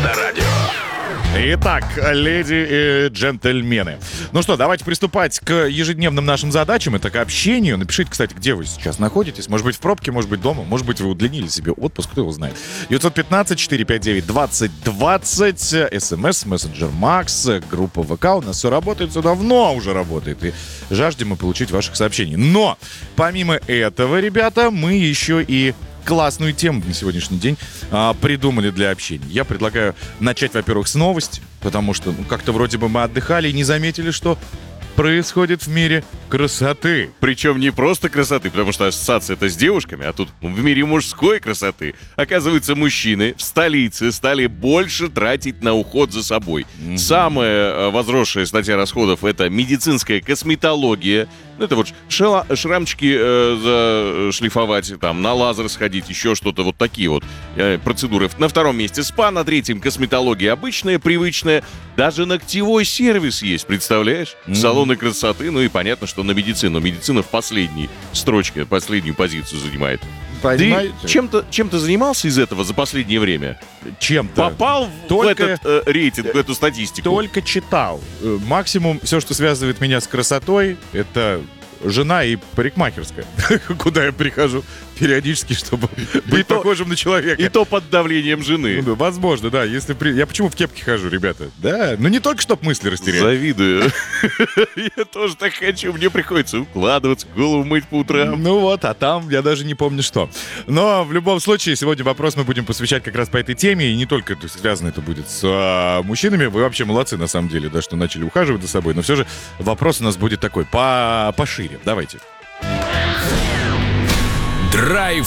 Авторадио. Итак, леди и джентльмены. Ну что, давайте приступать к ежедневным нашим задачам. Это к общению. Напишите, кстати, где вы сейчас находитесь. Может быть, в пробке, может быть, дома. Может быть, вы удлинили себе отпуск, кто его знает. 915-459-2020. СМС, мессенджер Макс, группа ВК. У нас все работает, все давно уже работает. И жаждем мы получить ваших сообщений. Но, помимо этого, ребята, мы еще и классную тему на сегодняшний день придумали для общения. Я предлагаю начать, во-первых, с новости, потому что как-то вроде бы мы отдыхали и не заметили, что происходит в мире красоты. Причем не просто красоты, потому что ассоциация это с девушками, а тут в мире мужской красоты. Оказывается, мужчины в столице стали больше тратить на уход за собой. Самая возросшая статья расходов — это медицинская косметология. Ну, это вот шрамчики зашлифовать, там, на лазер сходить, еще что-то, вот такие вот процедуры. На втором месте спа, на третьем косметология обычная, привычная. Даже ногтевой сервис есть, представляешь? Салоны красоты, ну и понятно, что на медицину. Медицина в последней строчке, последнюю позицию занимает. Понимаете? Ты чем-то занимался из этого за последнее время? Чем-то. Попал Только- в этот рейтинг, в эту статистику? Только читал. Максимум, все, что связывает меня с красотой, это жена и парикмахерская, куда я прихожу периодически, чтобы быть то- похожим на человека. И то под давлением жены. Ну да, возможно, да. Я почему в кепке хожу, ребята? Да, ну не только, чтобы мысли растерять. Завидую. Я тоже так хочу. Мне приходится укладываться, голову мыть по утрам. Ну вот, а там я даже не помню что. Но в любом случае, сегодня вопрос мы будем посвящать как раз по этой теме. И не только связано это будет с мужчинами. Вы вообще молодцы, на самом деле, да, что начали ухаживать за собой. Но все же вопрос у нас будет такой, пошире. Давайте. Драйв